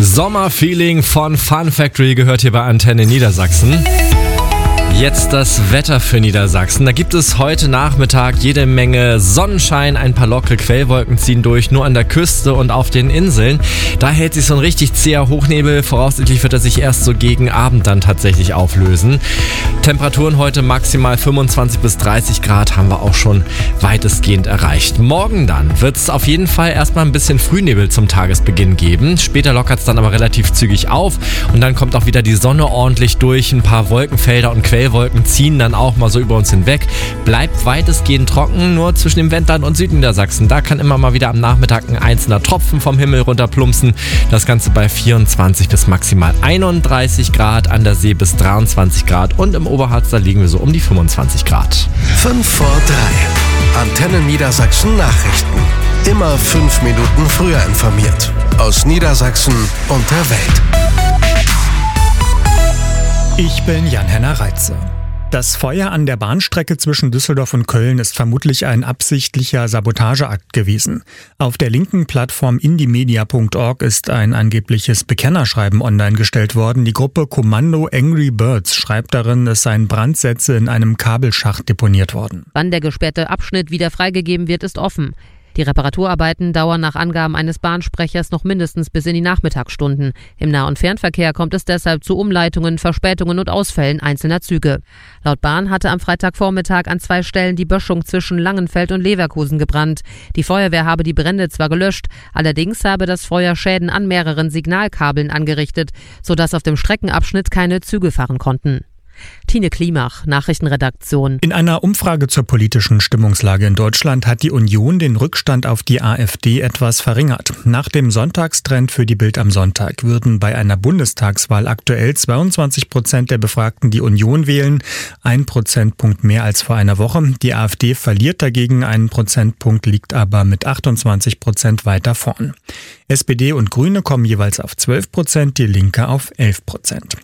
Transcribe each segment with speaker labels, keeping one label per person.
Speaker 1: Sommerfeeling von Fun Factory gehört hier bei Antenne Niedersachsen. Jetzt das Wetter für Niedersachsen. Da gibt es heute Nachmittag jede Menge Sonnenschein, ein paar lockere Quellwolken ziehen durch, nur an der Küste und auf den Inseln. Da hält sich so ein richtig zäher Hochnebel. Voraussichtlich wird er sich erst so gegen Abend dann tatsächlich auflösen. Temperaturen heute maximal 25 bis 30 Grad haben wir auch schon weitestgehend erreicht. Morgen dann wird es auf jeden Fall erstmal ein bisschen Frühnebel zum Tagesbeginn geben. Später lockert es dann aber relativ zügig auf und dann kommt auch wieder die Sonne ordentlich durch. Ein paar Wolkenfelder und Quellwolken ziehen dann auch mal so über uns hinweg. Bleibt weitestgehend trocken, nur zwischen dem Wendland und Südniedersachsen. Da kann immer mal wieder am Nachmittag ein einzelner Tropfen vom Himmel runterplumpsen. Das Ganze bei 24 bis maximal 31 Grad, an der See bis 23 Grad und im Oberharz, da liegen wir so um die 25 Grad.
Speaker 2: 5 vor 3. Antenne Niedersachsen Nachrichten. Immer 5 Minuten früher informiert. Aus Niedersachsen und der Welt.
Speaker 3: Ich bin Jan-Henner Reitze. Das Feuer an der Bahnstrecke zwischen Düsseldorf und Köln ist vermutlich ein absichtlicher Sabotageakt gewesen. Auf der linken Plattform indiemedia.org ist ein angebliches Bekennerschreiben online gestellt worden. Die Gruppe Kommando Angry Birds schreibt darin, es seien Brandsätze in einem Kabelschacht deponiert worden.
Speaker 4: Wann der gesperrte Abschnitt wieder freigegeben wird, ist offen. Die Reparaturarbeiten dauern nach Angaben eines Bahnsprechers noch mindestens bis in die Nachmittagsstunden. Im Nah- und Fernverkehr kommt es deshalb zu Umleitungen, Verspätungen und Ausfällen einzelner Züge. Laut Bahn hatte am Freitagvormittag an 2 Stellen die Böschung zwischen Langenfeld und Leverkusen gebrannt. Die Feuerwehr habe die Brände zwar gelöscht, allerdings habe das Feuer Schäden an mehreren Signalkabeln angerichtet, sodass auf dem Streckenabschnitt keine Züge fahren konnten. Tine Klimach, Nachrichtenredaktion.
Speaker 3: In einer Umfrage zur politischen Stimmungslage in Deutschland hat die Union den Rückstand auf die AfD etwas verringert. Nach dem Sonntagstrend für die Bild am Sonntag würden bei einer Bundestagswahl aktuell 22% der Befragten die Union wählen, 1 Prozentpunkt mehr als vor einer Woche. Die AfD verliert dagegen 1 Prozentpunkt, liegt aber mit 28% weiter vorn. SPD und Grüne kommen jeweils auf 12%, die Linke auf 11%.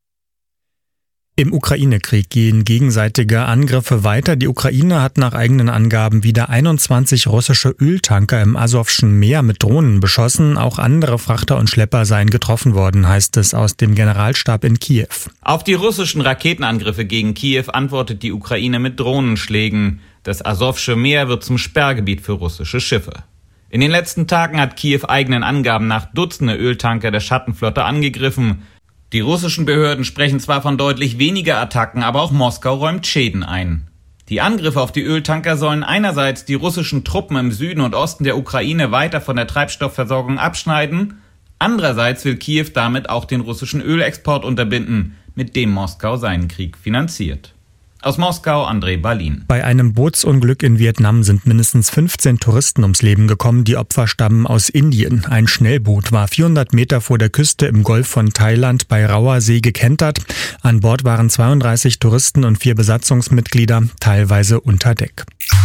Speaker 3: Im Ukraine-Krieg gehen gegenseitige Angriffe weiter. Die Ukraine hat nach eigenen Angaben wieder 21 russische Öltanker im Asowschen Meer mit Drohnen beschossen. Auch andere Frachter und Schlepper seien getroffen worden, heißt es aus dem Generalstab in Kiew.
Speaker 5: Auf die russischen Raketenangriffe gegen Kiew antwortet die Ukraine mit Drohnenschlägen. Das Asowsche Meer wird zum Sperrgebiet für russische Schiffe. In den letzten Tagen hat Kiew eigenen Angaben nach Dutzende Öltanker der Schattenflotte angegriffen. Die russischen Behörden sprechen zwar von deutlich weniger Attacken, aber auch Moskau räumt Schäden ein. Die Angriffe auf die Öltanker sollen einerseits die russischen Truppen im Süden und Osten der Ukraine weiter von der Treibstoffversorgung abschneiden, andererseits will Kiew damit auch den russischen Ölexport unterbinden, mit dem Moskau seinen Krieg finanziert. Aus Moskau, André Balin.
Speaker 3: Bei einem Bootsunglück in Vietnam sind mindestens 15 Touristen ums Leben gekommen. Die Opfer stammen aus Indien. Ein Schnellboot war 400 Meter vor der Küste im Golf von Thailand bei Rauer See gekentert. An Bord waren 32 Touristen und 4 Besatzungsmitglieder, teilweise unter Deck.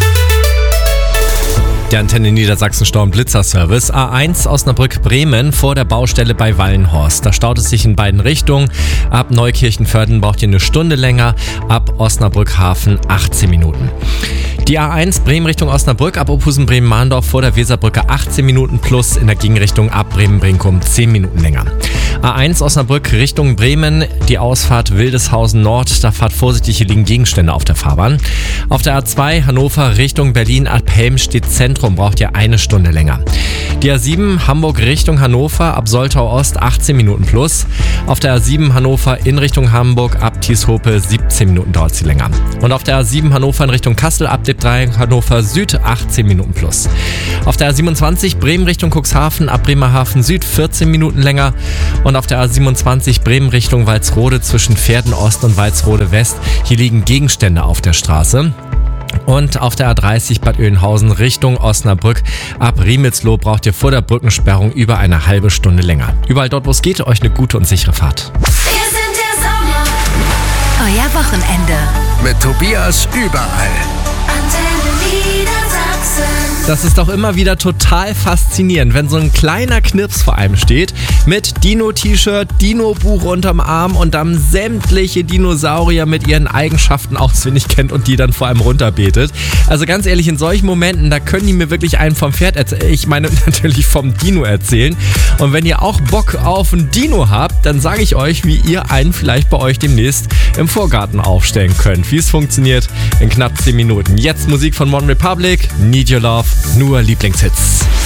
Speaker 1: Der Antenne Niedersachsen Stau- und Blitzerservice. A1 Osnabrück-Bremen vor der Baustelle bei Wallenhorst. Da staut es sich in beiden Richtungen. Ab Neukirchen-Vörden braucht ihr eine Stunde länger. Ab Osnabrück-Hafen 18 Minuten. Die A1 Bremen Richtung Osnabrück ab Opusen-Bremen-Mahndorf vor der Weserbrücke 18 Minuten plus, in der Gegenrichtung ab Bremen-Brinkum 10 Minuten länger. A1 Osnabrück Richtung Bremen, die Ausfahrt Wildeshausen Nord, da fahrt vorsichtig, hier liegen Gegenstände auf der Fahrbahn. Auf der A2 Hannover Richtung Berlin ab Helmstedt Zentrum braucht ihr eine Stunde länger. Die A7 Hamburg Richtung Hannover ab Soltau Ost 18 Minuten plus. Auf der A7 Hannover in Richtung Hamburg ab Tieshope 17 Minuten dauert sie länger. Und auf der A7 Hannover in Richtung Kassel ab DIP 3 Hannover Süd 18 Minuten plus. Auf der A27 Bremen Richtung Cuxhaven ab Bremerhaven Süd 14 Minuten länger. Und auf der A27 Bremen Richtung Walsrode zwischen Pferden Ost und Walsrode West, hier liegen Gegenstände auf der Straße. Und auf der A30 Bad Oeynhausen Richtung Osnabrück ab Riemelsloh braucht ihr vor der Brückensperrung über eine halbe Stunde länger. Überall dort, wo es geht, euch eine gute und sichere Fahrt.
Speaker 6: Wir sind der Sommer. Euer Wochenende.
Speaker 2: Mit Tobias überall.
Speaker 6: Antenne Niedersachsen.
Speaker 1: Das ist doch immer wieder total faszinierend, wenn so ein kleiner Knirps vor einem steht, mit Dino-T-Shirt, Dino-Buch unterm Arm und dann sämtliche Dinosaurier mit ihren Eigenschaften auswendig kennt und die dann vor einem runterbetet. Also ganz ehrlich, in solchen Momenten, da können die mir wirklich einen vom Pferd erzählen. Ich meine natürlich vom Dino erzählen. Und wenn ihr auch Bock auf ein Dino habt, dann sage ich euch, wie ihr einen vielleicht bei euch demnächst im Vorgarten aufstellen könnt. Wie es funktioniert in knapp 10 Minuten. Jetzt Musik von OneRepublic, Need Your Love, nur Lieblingshits.